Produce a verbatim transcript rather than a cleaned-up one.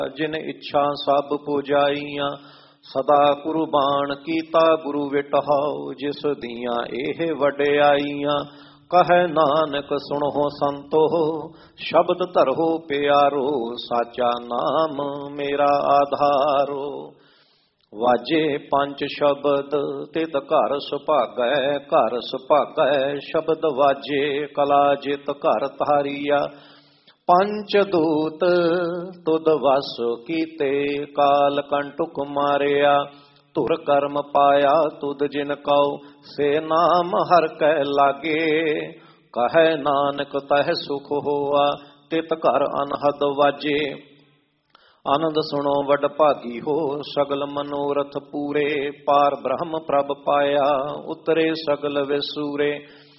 ਜਿਨ ਇੱਛਾ ਸਭ ਪੁਜਾਈਆਂ। ਸਦਾ ਕੁਰਬਾਨ ਕੀਤਾ ਗੁਰੂ ਵਿਟਹਾਉ, ਜਿਸ ਦੀਆਂ ਇਹ ਵਡਿਆਈਆਂ। ਕਹੈ ਨਾਨਕ ਸੁਣੋ ਸੰਤੋ, ਸ਼ਬਦ ਧਰੋ ਪਿਆਰੋ। ਸਾਚਾ ਨਾਮ ਮੇਰਾ ਆਧਾਰੋ। ਵਾਜੇ ਪੰਜ ਸ਼ਬਦ ਤਿਤ ਘਰ ਸੁਭਾਗੈ। ਘਰ ਸੁਭਾਗੈ ਸ਼ਬਦ ਵਾਜੇ, ਕਲਾ ਜਿਤ ਘਰ ਧਾਰੀਆ। ਪੰਚ ਦੂਤ ਤੁਧ ਵਸ ਕੀਤੇ, ਕਾਲ ਕੰਟੁਕ ਮਾਰਿਆ। ਧੁਰ ਕਰਮ ਪਾਇਆ ਤੁਧ ਜਿਨ ਕਉ, ਸੇ ਨਾਮ ਹਰ ਕੈ ਲਾਗੇ। ਕਹੈ ਨਾਨਕ ਤਹਿ ਸੁਖ ਹੋਆ, ਤਿਤ ਘਰ ਅਨਹਦ ਵਾਜੇ। ਆਨੰਦ ਸੁਣੋ ਵਡ ਭਾਗੀ ਹੋ, ਸਗਲ ਮਨੋਰਥ ਪੂਰੇ। ਪਾਰ ਬ੍ਰਹਮ ਪ੍ਰਭ ਪਾਇਆ, ਉਤਰੇ ਸਗਲ ਵਿਸੂਰੇ।